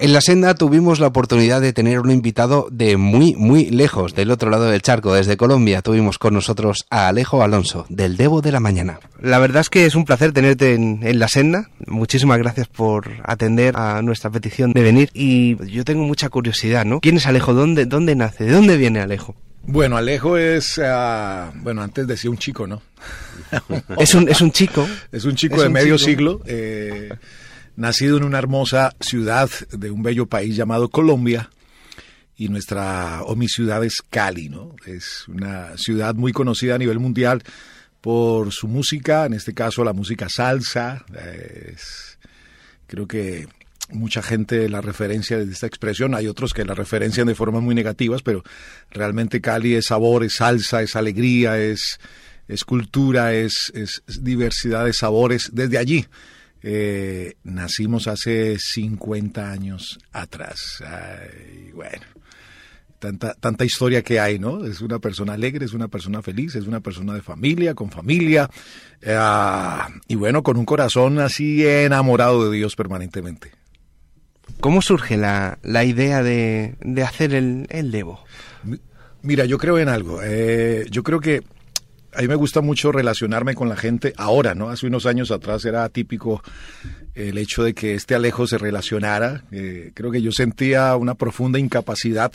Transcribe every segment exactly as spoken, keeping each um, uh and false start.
En La Senda tuvimos la oportunidad de tener un invitado de muy, muy lejos, del otro lado del charco, desde Colombia. Tuvimos con nosotros a Alejo Alonso, del Devo de la Mañana. La verdad es que es un placer tenerte en, en La Senda. Muchísimas gracias por atender a nuestra petición de venir. Y yo tengo mucha curiosidad, ¿no? ¿Quién es Alejo? ¿Dónde, dónde nace? ¿De dónde viene Alejo? Bueno, Alejo es, uh, bueno, antes decía un chico, ¿no? es, un, es un chico. Es un chico es de un medio chico. siglo, eh, nacido en una hermosa ciudad de un bello país llamado Colombia, y nuestra, o mi ciudad es Cali, ¿no? Es una ciudad muy conocida a nivel mundial por su música, en este caso la música salsa. Es, creo que mucha gente la referencia de esta expresión, hay otros que la referencian de formas muy negativas, pero realmente Cali es sabor, es salsa, es alegría, es, es cultura, es, es, es diversidad de sabores. Desde allí eh, nacimos hace cincuenta años atrás. Ay, bueno, tanta, tanta historia que hay, ¿no? Es una persona alegre, es una persona feliz, es una persona de familia, con familia, eh, y bueno, con un corazón así enamorado de Dios permanentemente. ¿Cómo surge la, la idea de, de hacer el, el Devo? Mira, yo creo en algo. Eh, yo creo que a mí me gusta mucho relacionarme con la gente ahora, ¿no? Hace unos años atrás era típico el hecho de que este Alejo se relacionara. Eh, creo que yo sentía una profunda incapacidad,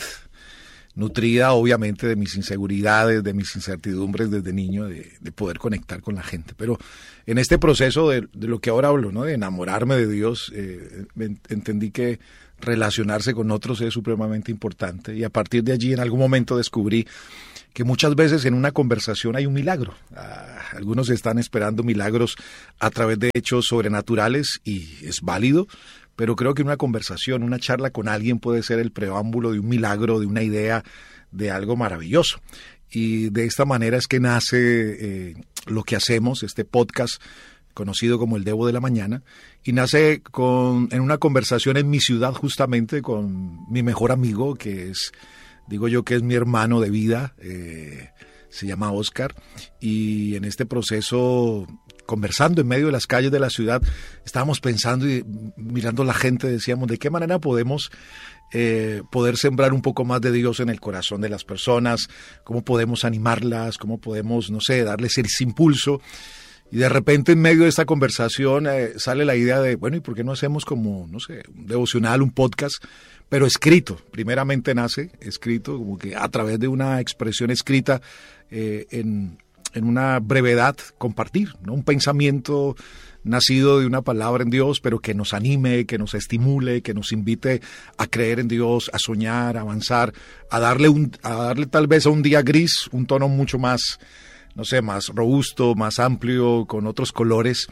nutrida obviamente de mis inseguridades, de mis incertidumbres desde niño, de, de poder conectar con la gente. Pero en este proceso de, de lo que ahora hablo, ¿no? De enamorarme de Dios, eh, entendí que relacionarse con otros es supremamente importante, y a partir de allí en algún momento descubrí que muchas veces en una conversación hay un milagro. Ah, algunos están esperando milagros a través de hechos sobrenaturales y es válido, pero creo que una conversación, una charla con alguien puede ser el preámbulo de un milagro, de una idea, de algo maravilloso. Y de esta manera es que nace eh, lo que hacemos, este podcast conocido como el Devo de la Mañana, y nace con, en una conversación en mi ciudad justamente con mi mejor amigo, que es, digo yo que es mi hermano de vida, eh, se llama Oscar, y en este proceso, conversando en medio de las calles de la ciudad, estábamos pensando y mirando a la gente, decíamos, ¿de qué manera podemos eh, poder sembrar un poco más de Dios en el corazón de las personas? ¿Cómo podemos animarlas? ¿Cómo podemos, no sé, darles ese impulso? Y de repente en medio de esta conversación eh, sale la idea de, bueno, ¿y por qué no hacemos como, no sé, un devocional, un podcast, pero escrito? Primeramente nace escrito, como que a través de una expresión escrita eh, en, en una brevedad compartir, ¿no? Un pensamiento nacido de una palabra en Dios, pero que nos anime, que nos estimule, que nos invite a creer en Dios, a soñar, a avanzar, a darle, un, a darle tal vez a un día gris un tono mucho más, no sé, más robusto, más amplio, con otros colores,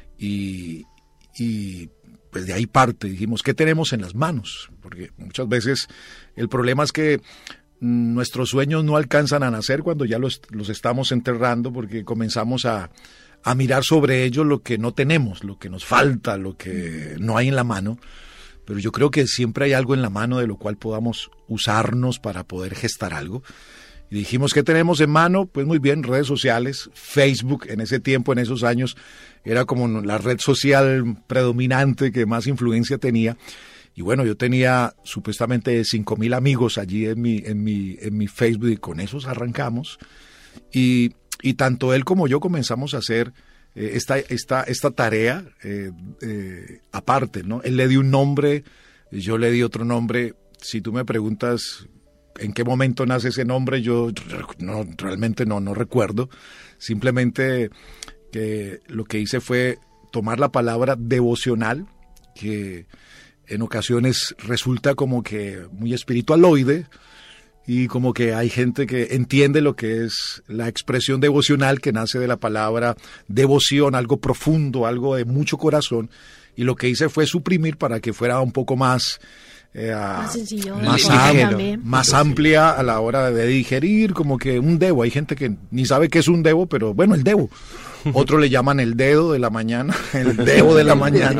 y, y pues de ahí parte, dijimos, ¿qué tenemos en las manos? Porque muchas veces el problema es que nuestros sueños no alcanzan a nacer cuando ya los, los estamos enterrando, porque comenzamos a, a mirar sobre ellos lo que no tenemos, lo que nos falta, lo que no hay en la mano. Pero yo creo que siempre hay algo en la mano de lo cual podamos usarnos para poder gestar algo. Y dijimos, ¿qué tenemos en mano? Pues muy bien, redes sociales. Facebook en ese tiempo, en esos años, era como la red social predominante que más influencia tenía. Y bueno, yo tenía supuestamente cinco mil amigos allí en mi, en mi, en mi Facebook, y con esos arrancamos. Y, y tanto él como yo comenzamos a hacer eh, esta, esta, esta tarea eh, eh, aparte, ¿no? Él le dio un nombre, yo le di otro nombre. Si tú me preguntas en qué momento nace ese nombre, yo no, realmente no, no recuerdo. Simplemente que lo que hice fue tomar la palabra devocional, que en ocasiones resulta como que muy espiritualoide, y como que hay gente que entiende lo que es la expresión devocional, que nace de la palabra devoción, algo profundo, algo de mucho corazón, y lo que hice fue suprimir para que fuera un poco más Eh, más sencillo, más, am- más amplia a la hora de digerir, como que un devo. Hay gente que ni sabe qué es un devo, pero bueno, el devo. Otros le llaman el dedo de la mañana, el devo de la mañana.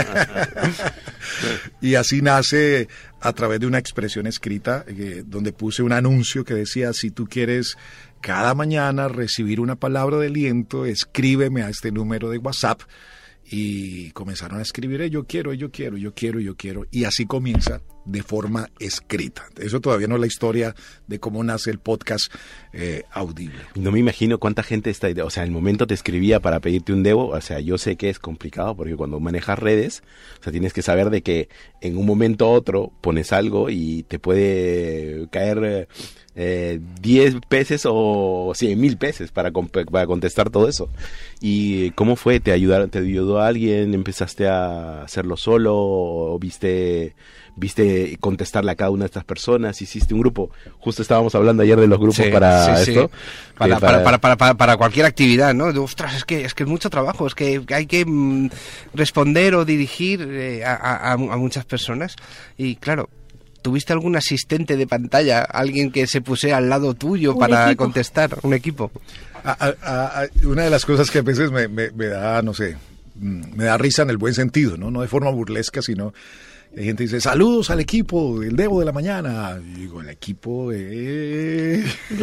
Y así nace a través de una expresión escrita, eh, donde puse un anuncio que decía, si tú quieres cada mañana recibir una palabra de aliento, escríbeme a este número de WhatsApp. y comenzaron a escribir, eh, yo quiero, yo quiero, yo quiero, yo quiero, y así comienza de forma escrita. Eso todavía no es la historia de cómo nace el podcast eh, audible. No me imagino cuánta gente está, o sea, el momento te escribía para pedirte un debo, o sea, yo sé que es complicado porque cuando manejas redes, o sea, tienes que saber de que en un momento u otro pones algo y te puede caer eh, diez peces o cien mil peces para, para contestar todo eso. ¿Y cómo fue? ¿Te ayudaron, te ayudó alguien? ¿Empezaste a hacerlo solo? ¿O viste, viste contestarle a cada una de estas personas? ¿Hiciste un grupo? Justo estábamos hablando ayer de los grupos sí, para sí, esto. Sí. Para, para, para, para, para, para cualquier actividad, ¿no? Ostras, es que es que es mucho trabajo, es que hay que mm, responder o dirigir eh, a, a, a muchas personas. Y claro, ¿tuviste algún asistente de pantalla? ¿Alguien que se pusiera al lado tuyo para equipo? contestar? ¿Un equipo? A, a, a, una de las cosas que a veces me, me, me da, no sé, me da risa en el buen sentido, ¿no? No de forma burlesca, sino hay gente que dice, saludos al equipo del Debo de la Mañana. Y digo, el equipo de...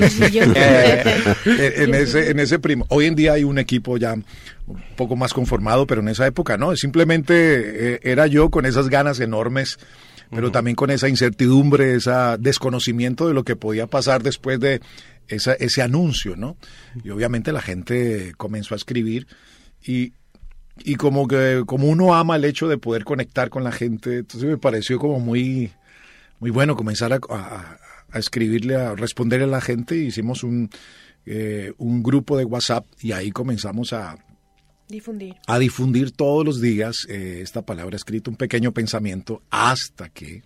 eh, en ese, en ese primo. Hoy en día hay un equipo ya un poco más conformado, pero en esa época no. Simplemente eh, era yo con esas ganas enormes, pero uh-huh. también con esa incertidumbre, ese desconocimiento de lo que podía pasar después de esa, ese anuncio, ¿no? Y obviamente la gente comenzó a escribir y... Y como que como uno ama el hecho de poder conectar con la gente, entonces me pareció como muy muy bueno comenzar a, a, a escribirle, a responderle a la gente. Hicimos un, eh, un grupo de WhatsApp y ahí comenzamos a difundir, a difundir todos los días eh, esta palabra escrita, un pequeño pensamiento, hasta que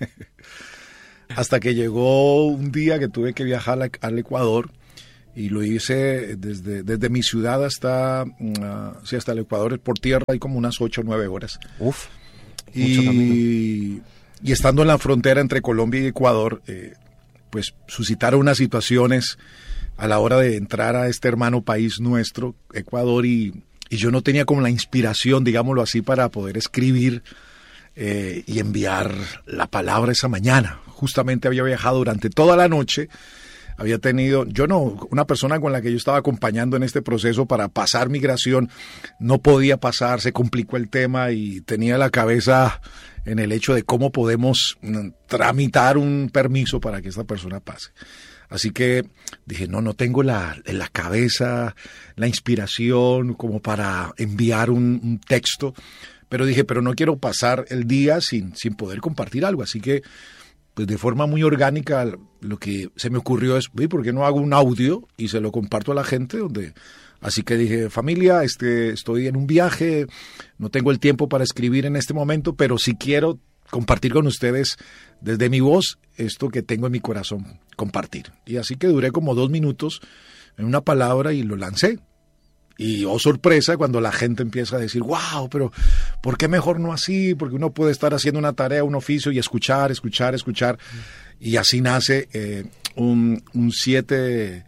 hasta que llegó un día que tuve que viajar al, al Ecuador. Y lo hice desde, desde mi ciudad hasta, uh, sí, hasta el Ecuador. Por tierra hay como unas ocho o nueve horas. Uf, y, mucho camino. Y estando en la frontera entre Colombia y Ecuador, eh, pues suscitaron unas situaciones a la hora de entrar a este hermano país nuestro, Ecuador, y, y yo no tenía como la inspiración, digámoslo así, para poder escribir eh, y enviar la palabra esa mañana. Justamente había viajado durante toda la noche. Había tenido, yo no, una persona con la que yo estaba acompañando en este proceso para pasar migración, no podía pasar, se complicó el tema y tenía la cabeza en el hecho de cómo podemos tramitar un permiso para que esta persona pase. Así que dije, no, no tengo la, la cabeza, la inspiración como para enviar un, un texto, pero dije, pero no quiero pasar el día sin, sin poder compartir algo, así que pues de forma muy orgánica lo que se me ocurrió es, ¿por qué no hago un audio y se lo comparto a la gente? Donde, así que dije, familia, este, estoy en un viaje, no tengo el tiempo para escribir en este momento, pero sí quiero compartir con ustedes desde mi voz esto que tengo en mi corazón, compartir. Y así que duré como dos minutos en una palabra y lo lancé. Y oh sorpresa cuando la gente empieza a decir, wow, pero ¿por qué mejor no así? Porque uno puede estar haciendo una tarea, un oficio y escuchar, escuchar, escuchar. Y así nace eh, un, un siete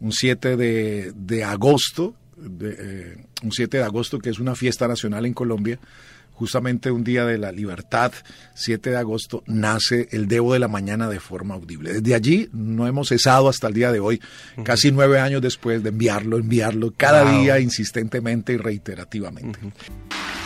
de, de agosto, de, eh, un siete de agosto que es una fiesta nacional en Colombia. Justamente un día de la libertad, siete de agosto, nace el Debo de la Mañana de forma audible. Desde allí no hemos cesado hasta el día de hoy, uh-huh. casi nueve años después de enviarlo, enviarlo cada wow. día insistentemente y reiterativamente. Uh-huh.